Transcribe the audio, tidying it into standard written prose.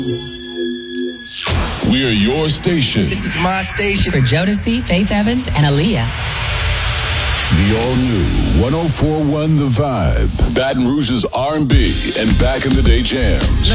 We're your station. This is my station. For Jodeci, Faith Evans, and Aaliyah. The all-new 104.1 The Vibe. Baton Rouge's R&B and back-in-the-day jams.